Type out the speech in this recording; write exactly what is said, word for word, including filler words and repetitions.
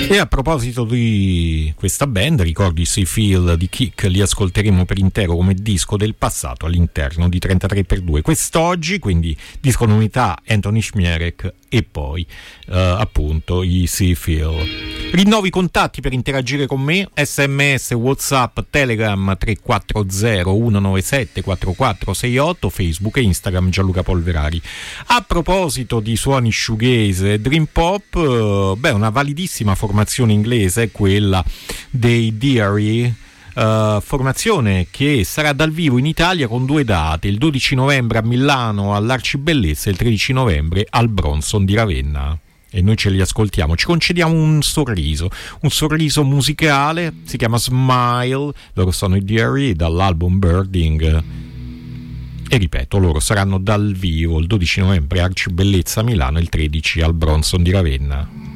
E a proposito di questa band, ricordi i Feel di Kick, li ascolteremo per intero come disco del passato all'interno di trentatré per due quest'oggi, quindi disco novità Anthony Szmierek e poi uh, appunto i Sea Feel. Rinnovo i contatti per interagire con me: sms, whatsapp, telegram tre quattro zero uno nove sette quattro quattro sei otto, facebook e instagram Gianluca Polverari. A proposito di suoni shoegaze e dream pop, uh, beh, una validissima formazione inglese è quella dei Diary. Uh, formazione che sarà dal vivo in Italia con due date: il dodici novembre a Milano all'Arcibellezza e il tredici novembre al Bronson di Ravenna. E noi ce li ascoltiamo, ci concediamo un sorriso, un sorriso musicale, si chiama Smile, loro sono i Diary dall'album Birding. E ripeto, loro saranno dal vivo il dodici novembre a Arcibellezza a Milano e il tredici al Bronson di Ravenna.